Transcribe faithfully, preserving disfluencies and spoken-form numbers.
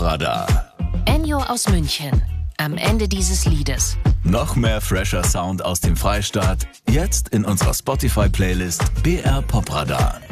Popradar. Ennio aus München. Am Ende dieses Liedes. Noch mehr fresher Sound aus dem Freistaat. Jetzt in unserer Spotify-Playlist B R Popradar.